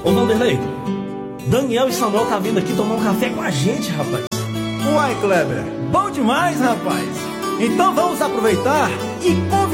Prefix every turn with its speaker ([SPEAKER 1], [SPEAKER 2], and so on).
[SPEAKER 1] Ô Vanderlei, Daniel e Samuel tá vindo aqui tomar um café com a gente, rapaz.
[SPEAKER 2] Uai, Kleber, bom demais, rapaz. Então vamos aproveitar e convidar